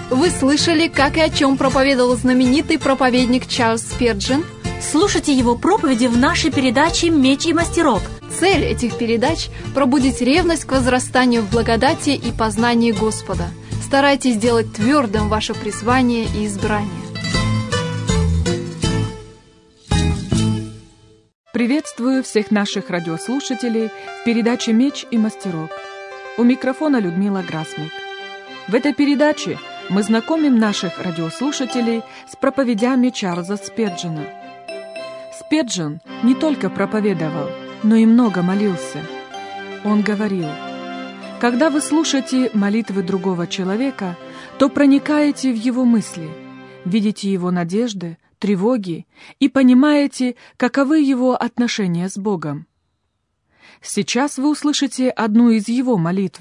Вы слышали, как и о чем проповедовал знаменитый проповедник Чарльз Спирджин? Слушайте его проповеди в нашей передаче «Меч и мастерок». Цель этих передач – пробудить ревность к возрастанию в благодати и познании Господа. Старайтесь сделать твердым ваше призвание и избрание. Приветствую всех наших радиослушателей в передаче «Меч и мастерок». У микрофона Людмила Грасмик. В этой передаче мы знакомим наших радиослушателей с проповедями Чарльза Спирджина. Спирджин не только проповедовал, но и много молился. Он говорил: «Когда вы слушаете молитвы другого человека, то проникаете в его мысли, видите его надежды, тревоги и понимаете, каковы его отношения с Богом». Сейчас вы услышите одну из его молитв.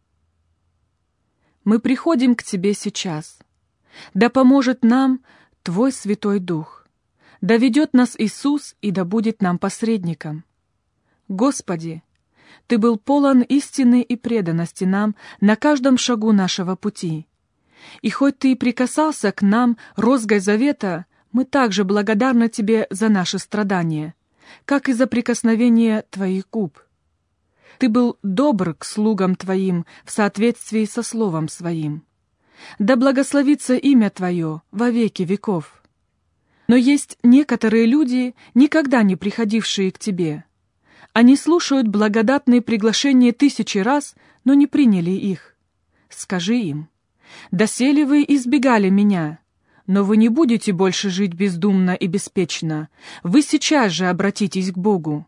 «Мы приходим к Тебе сейчас. Да поможет нам Твой Святой Дух. Да ведет нас Иисус и да будет нам посредником. Господи, Ты был полон истины и преданности нам на каждом шагу нашего пути. И хоть Ты и прикасался к нам розгой завета, мы также благодарны Тебе за наши страдания, как и за прикосновение Твоих губ. Ты был добр к слугам Твоим в соответствии со Словом Своим. Да благословится имя Твое во веки веков. Но есть некоторые люди, никогда не приходившие к Тебе. Они слушают благодатные приглашения 1000 раз, но не приняли их. Скажи им: доселе вы избегали меня, но вы не будете больше жить бездумно и беспечно. Вы сейчас же обратитесь к Богу.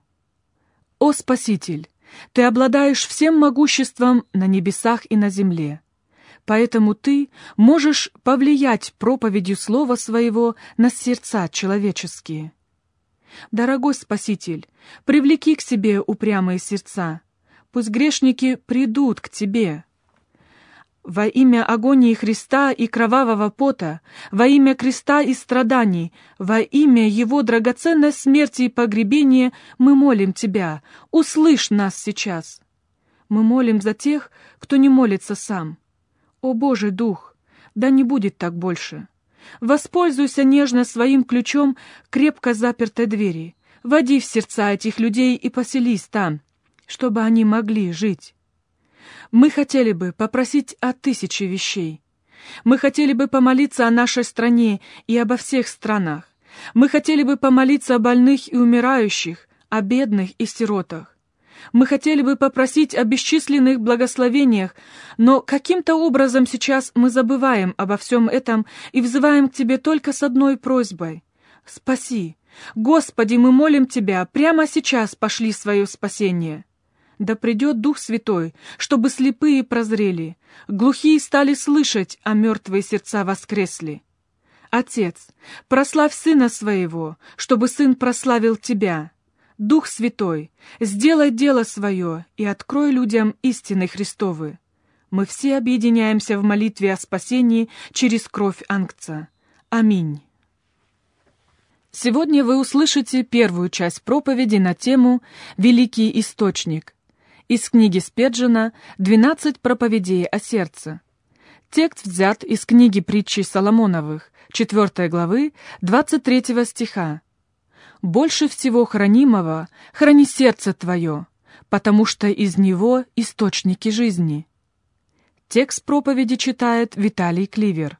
О Спаситель! Ты обладаешь всем могуществом на небесах и на земле. Поэтому Ты можешь повлиять проповедью Слова Своего на сердца человеческие. Дорогой Спаситель, привлеки к себе упрямые сердца. Пусть грешники придут к Тебе. Во имя агонии Христа и кровавого пота, во имя креста и страданий, во имя Его драгоценной смерти и погребения мы молим Тебя, услышь нас сейчас. Мы молим за тех, кто не молится сам. О Божий Дух, да не будет так больше. Воспользуйся нежно своим ключом крепко запертой двери, води в сердца этих людей и поселись там, чтобы они могли жить. Мы хотели бы попросить о 1000 вещей. Мы хотели бы помолиться о нашей стране и обо всех странах. Мы хотели бы помолиться о больных и умирающих, о бедных и сиротах. Мы хотели бы попросить о бесчисленных благословениях, но каким-то образом сейчас мы забываем обо всем этом и взываем к Тебе только с одной просьбой. Спаси! Господи, мы молим Тебя, прямо сейчас пошли свое спасение. Да придет Дух Святой, чтобы слепые прозрели, глухие стали слышать, а мертвые сердца воскресли. Отец, прославь Сына Своего, чтобы Сын прославил Тебя. Дух Святой, сделай дело Свое и открой людям истины Христовы. Мы все объединяемся в молитве о спасении через кровь Ангца. Аминь. Сегодня вы услышите первую часть проповеди на тему «Великий источник» из книги Спирджина «12 проповедей о сердце». Текст взят из книги притчей Соломоновых, 4 главы, 23 стиха. «Больше всего хранимого храни сердце твое, потому что из него источники жизни». Текст проповеди читает Виталий Кливер.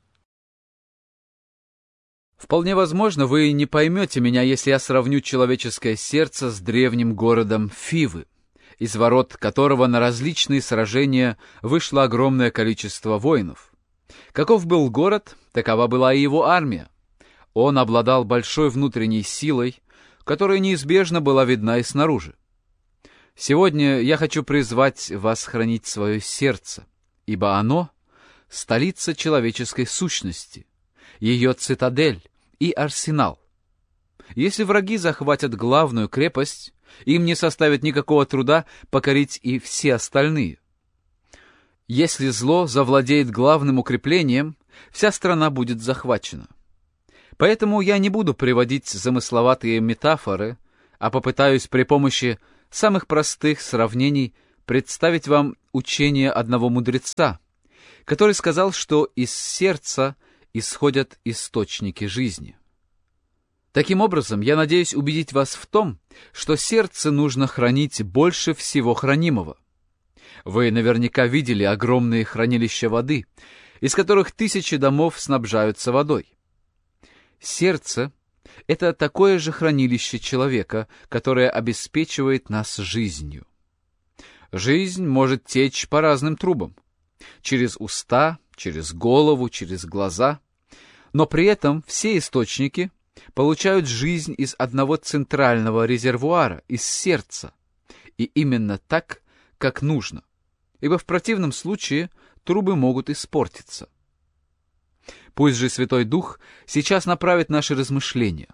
Вполне возможно, вы не поймете меня, если я сравню человеческое сердце с древним городом Фивы, из ворот которого на различные сражения вышло огромное количество воинов. Каков был город, такова была и его армия. Он обладал большой внутренней силой, которая неизбежно была видна и снаружи. Сегодня я хочу призвать вас хранить свое сердце, ибо оно — столица человеческой сущности, ее цитадель и арсенал. Если враги захватят главную крепость, им не составит никакого труда покорить и все остальные. Если зло завладеет главным укреплением, вся страна будет захвачена. Поэтому я не буду приводить замысловатые метафоры, а попытаюсь при помощи самых простых сравнений представить вам учение одного мудреца, который сказал, что из сердца исходят источники жизни. Таким образом, я надеюсь убедить вас в том, что сердце нужно хранить больше всего хранимого. Вы наверняка видели огромные хранилища воды, из которых тысячи домов снабжаются водой. Сердце — это такое же хранилище человека, которое обеспечивает нас жизнью. Жизнь может течь по разным трубам: через уста, через голову, через глаза. Но при этом все источники получают жизнь из одного центрального резервуара, из сердца, и именно так, как нужно, ибо в противном случае трубы могут испортиться. Пусть же Святой Дух сейчас направит наши размышления.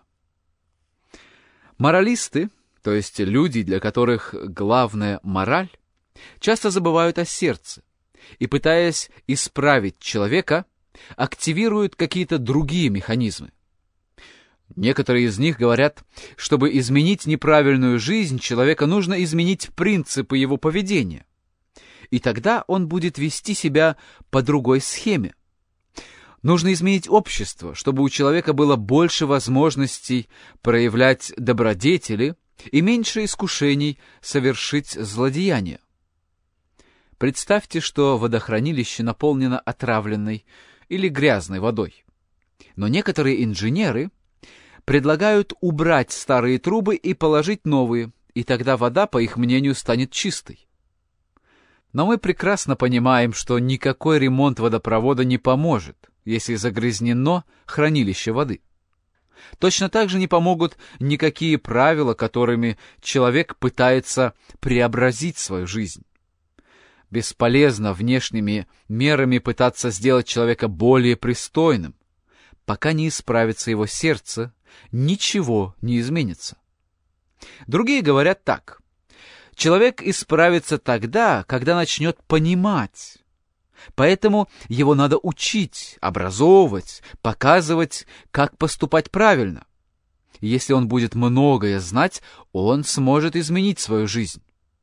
Моралисты, то есть люди, для которых главное мораль, часто забывают о сердце и, пытаясь исправить человека, активируют какие-то другие механизмы. Некоторые из них говорят, чтобы изменить неправильную жизнь человека, нужно изменить принципы его поведения. И тогда он будет вести себя по другой схеме. Нужно изменить общество, чтобы у человека было больше возможностей проявлять добродетели и меньше искушений совершить злодеяния. Представьте, что водохранилище наполнено отравленной или грязной водой. Но некоторые инженеры предлагают убрать старые трубы и положить новые, и тогда вода, по их мнению, станет чистой. Но мы прекрасно понимаем, что никакой ремонт водопровода не поможет, если загрязнено хранилище воды. Точно так же не помогут никакие правила, которыми человек пытается преобразить свою жизнь. Бесполезно внешними мерами пытаться сделать человека более пристойным. Пока не исправится его сердце, ничего не изменится. Другие говорят так: человек исправится тогда, когда начнет понимать. Поэтому его надо учить, образовывать, показывать, как поступать правильно. Если он будет многое знать, он сможет изменить свою жизнь.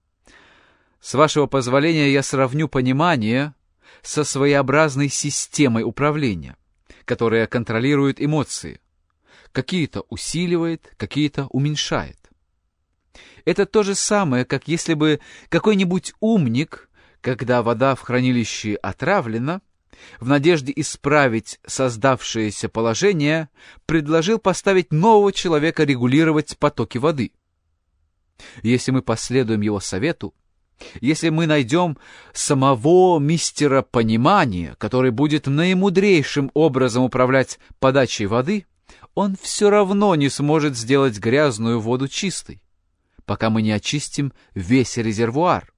С вашего позволения я сравню понимание со своеобразной системой управления, которая контролирует эмоции. Какие-то усиливает, какие-то уменьшает. Это то же самое, как если бы какой-нибудь умник, когда вода в хранилище отравлена, в надежде исправить создавшееся положение, предложил поставить нового человека регулировать потоки воды. Если мы последуем его совету, если мы найдем самого мистера понимания, который будет наимудрейшим образом управлять подачей воды, он все равно не сможет сделать грязную воду чистой, пока мы не очистим весь резервуар.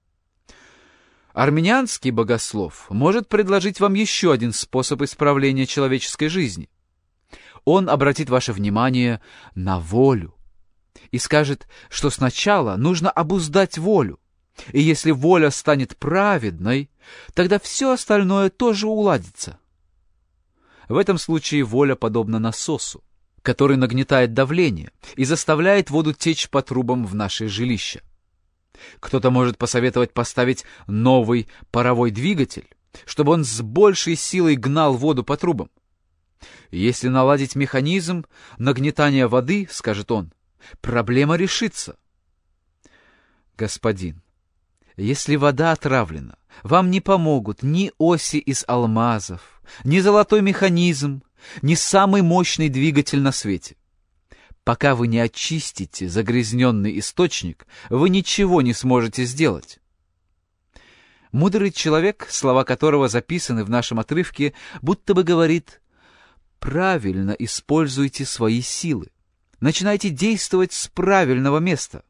Армянский богослов может предложить вам еще один способ исправления человеческой жизни. Он обратит ваше внимание на волю и скажет, что сначала нужно обуздать волю, и если воля станет праведной, тогда все остальное тоже уладится. В этом случае воля подобна насосу, который нагнетает давление и заставляет воду течь по трубам в наши жилища. Кто-то может посоветовать поставить новый паровой двигатель, чтобы он с большей силой гнал воду по трубам. Если наладить механизм нагнетания воды, скажет он, проблема решится. Господин, если вода отравлена, вам не помогут ни оси из алмазов, ни золотой механизм, ни самый мощный двигатель на свете. Пока вы не очистите загрязненный источник, вы ничего не сможете сделать. Мудрый человек, слова которого записаны в нашем отрывке, будто бы говорит: правильно используйте свои силы, начинайте действовать с правильного места.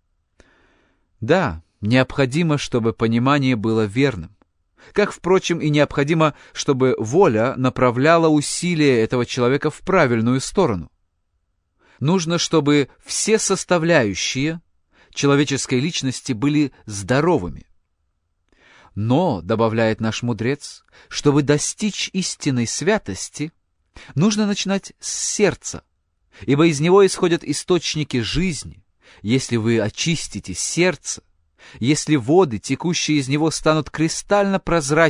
Да, необходимо, чтобы понимание было верным. Как, впрочем, и необходимо, чтобы воля направляла усилия этого человека в правильную сторону. Нужно, чтобы все составляющие человеческой личности были здоровыми. Но, добавляет наш мудрец, чтобы достичь истинной святости, нужно начинать с сердца, ибо из него исходят источники жизни. Если вы очистите сердце, если воды, текущие из него, станут кристально прозрачными,